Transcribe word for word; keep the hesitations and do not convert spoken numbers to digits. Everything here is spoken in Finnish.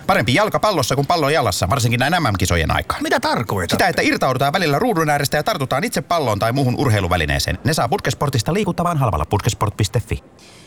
Parempi jalkapallossa kuin pallon jalassa, varsinkin näin M M-kisojen aikaan. Mitä tarkoitat? Sitä, että irtaudutaan välillä ruudun äärestä ja tartutaan itse palloon tai muuhun urheiluvälineeseen. Ne saa Putkesportista liikuttavan halvalla putkesport piste fi.